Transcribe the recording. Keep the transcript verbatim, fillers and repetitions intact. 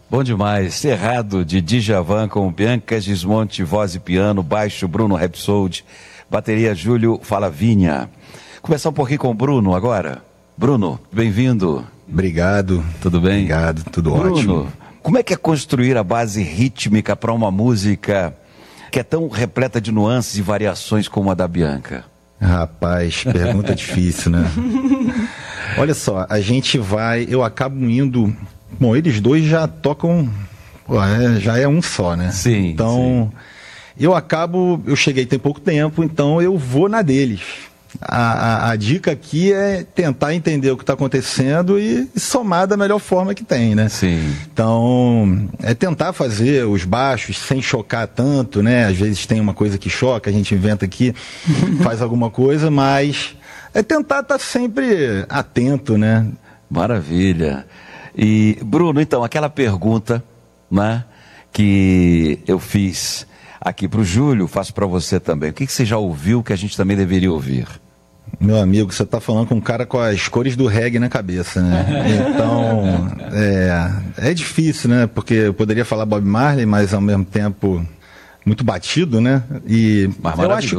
Bom demais. Cerrado de Djavan com Bianca Gismonti, voz e piano, baixo Bruno Rhapsody, bateria Júlio Falavinha. Começar um pouquinho com o Bruno agora. Bruno, bem-vindo. Obrigado. Tudo bem? Obrigado, tudo Bruno, ótimo. Como é que é construir a base rítmica para uma música que é tão repleta de nuances e variações como a da Bianca? Rapaz, pergunta difícil, né? Olha só, a gente vai, eu acabo indo... Bom, eles dois já tocam, pô, é, já é um só, né? Sim, Então, sim. eu acabo, eu cheguei tem pouco tempo, então eu vou na deles. A, a, a dica aqui é tentar entender o que está acontecendo e somar da melhor forma que tem, né? Sim. Então, é tentar fazer os baixos sem chocar tanto, né? Às vezes tem uma coisa que choca, a gente inventa aqui, faz alguma coisa, mas é tentar estar sempre atento, né? Maravilha. E, Bruno, então, aquela pergunta, né, que eu fiz aqui para o Júlio, faço para você também. O que, que você já ouviu que a gente também deveria ouvir? Meu amigo, você está falando com um cara com as cores do reggae na cabeça, né? Então, é, é difícil, né? Porque eu poderia falar Bob Marley, mas ao mesmo tempo muito batido, né? E Mas eu acho